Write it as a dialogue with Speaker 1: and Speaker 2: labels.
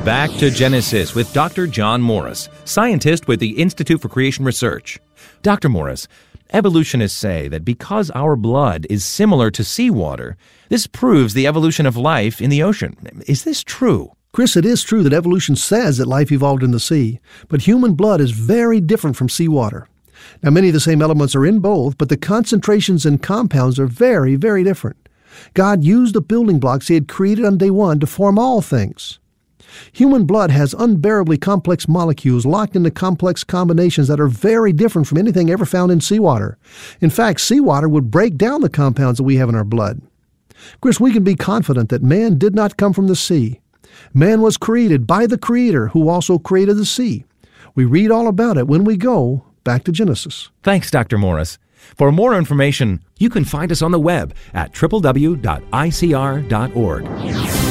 Speaker 1: Back to Genesis with Dr. John Morris, scientist with the Institute for Creation Research. Dr. Morris, evolutionists say that because our blood is similar to seawater, this proves the evolution of life in the ocean. Is this true?
Speaker 2: Chris, it is true that evolution says that life evolved in the sea, but human blood is very different from seawater. Now, many of the same elements are in both, but the concentrations and compounds are very, very different. God used the building blocks He had created on day one to form all things. Human blood has unbearably complex molecules locked into complex combinations that are very different from anything ever found in seawater. In fact, seawater would break down the compounds that we have in our blood. Chris, we can be confident that man did not come from the sea. Man was created by the Creator who also created the sea. We read all about it when we go back to Genesis.
Speaker 1: Thanks, Dr. Morris. For more information, you can find us on the web at www.icr.org.